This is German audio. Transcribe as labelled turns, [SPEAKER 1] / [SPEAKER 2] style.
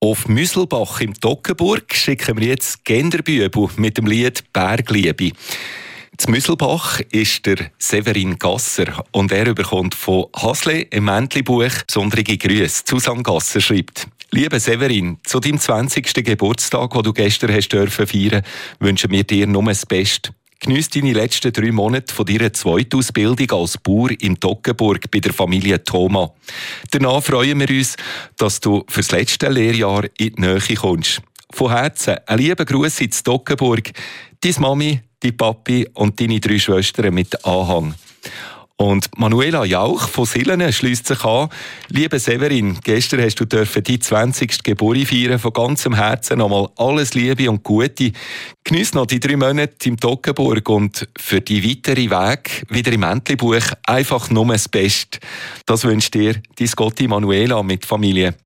[SPEAKER 1] Auf Müsselbach im Toggenburg schicken wir jetzt Genderbübel mit dem Lied «Bergliebe». In Müsselbach ist der Severin Gasser und er bekommt von Hasle im Mäntli-Buch besondere Grüße. Susanne Gasser schreibt: «Lieber Severin, zu deinem 20. Geburtstag, den du gestern hast dürfen feiern, wünschen wir dir nur das Beste. Geniess deine letzten 3 Monate von deiner Zweitausbildung als Bauer im Toggenburg bei der Familie Thoma. Danach freuen wir uns, dass du fürs letzte Lehrjahr in die Nähe kommst. Von Herzen ein lieber Gruß ins Toggenburg, deine Mami, dein Papi und deine 3 Schwestern mit Anhang.» Und Manuela Jauch von Silene schliesst sich an: «Lieber Severin, gestern hast du dein 20. Geburtstag feiern. Von ganzem Herzen nochmal alles Liebe und Gute. Geniess noch die 3 Monate im Toggenburg und für die weiteren Weg wieder im Mäntli-Buch einfach nur das Beste. Das wünscht dir dein Gotti Manuela mit Familie.»